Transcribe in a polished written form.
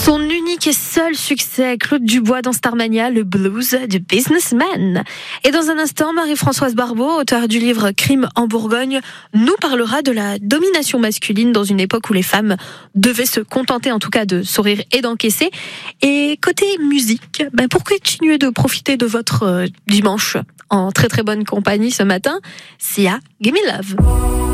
Son unique et seul succès, Claude Dubois dans Starmania, le blues du businessman. Et dans un instant, Marie-Françoise Barbeau, auteure du livre Crime en Bourgogne, nous parlera de la domination masculine dans une époque où les femmes devaient se contenter en tout cas de sourire et d'encaisser. Et côté musique, pour continuer de profiter de votre dimanche en très très bonne compagnie ce matin, Sia, Gimme Love.